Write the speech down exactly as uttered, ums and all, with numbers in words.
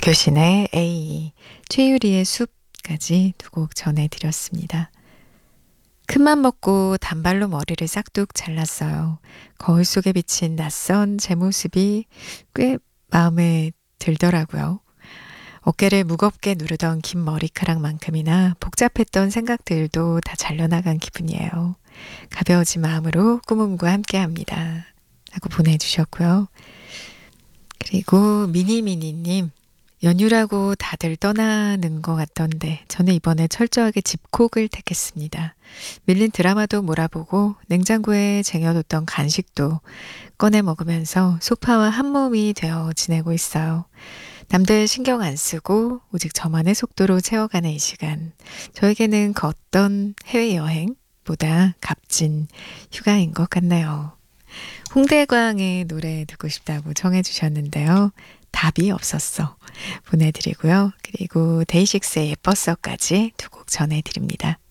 교신의 A, 최유리의 숲까지 두 곡 전해드렸습니다. 큰맘 먹고 단발로 머리를 싹둑 잘랐어요. 거울 속에 비친 낯선 제 모습이 꽤 마음에 들더라고요. 어깨를 무겁게 누르던 긴 머리카락만큼이나 복잡했던 생각들도 다 잘려나간 기분이에요. 가벼워진 마음으로 꾸문과 함께합니다. 하고 보내주셨고요. 그리고 미니미니님, 연휴라고 다들 떠나는 것 같던데 저는 이번에 철저하게 집콕을 택했습니다. 밀린 드라마도 몰아보고 냉장고에 쟁여뒀던 간식도 꺼내 먹으면서 소파와 한 몸이 되어 지내고 있어요. 남들 신경 안 쓰고 오직 저만의 속도로 채워가는 이 시간. 저에게는 그 어떤 해외여행보다 값진 휴가인 것 같네요. 홍대광의 노래 듣고 싶다고 정해주셨는데요. 답이 없었어 보내드리고요. 그리고 데이식스의 예뻤어까지 두 곡 전해드립니다.